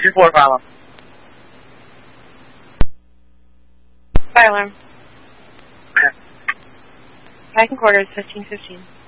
听过吧了。 Fire alarm. Okay. Packing quarters 1515.